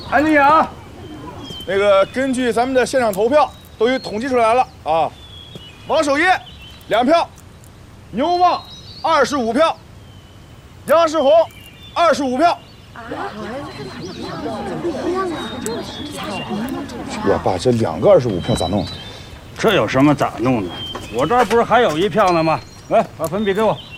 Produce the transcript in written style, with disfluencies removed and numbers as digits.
安静啊！ 那个根据咱们的现场投票都已统计出来了啊，王守业2票，牛旺25票，杨世红25票。呀，爸，这2个25票咋弄？ 这有什么咋弄的？我这儿不是还有1票呢吗？来，把粉笔给我。